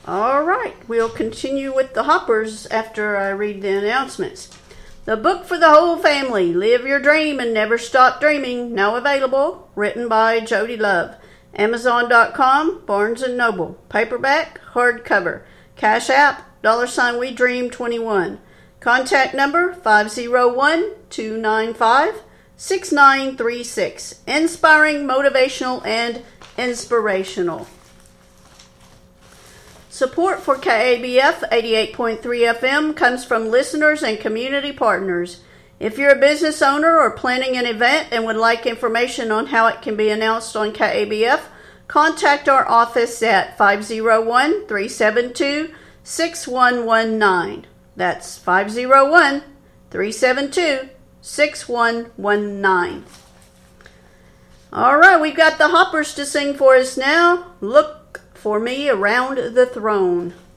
All right, we'll continue with the hoppers after I read the announcements. The book for the whole family, Live Your Dream and Never Stop Dreaming, now available, written by Jody Love. Amazon.com, Barnes & Noble, paperback, hardcover, Cash App, $WeDream21. Contact number 501-295-6936. Inspiring, motivational, and inspirational. Support for KABF 88.3 FM comes from listeners and community partners. If you're a business owner or planning an event and would like information on how it can be announced on KABF, contact our office at 501-372-6119. That's 501-372-6119. All right, we've got the hoppers to sing for us now. Look for me around the throne.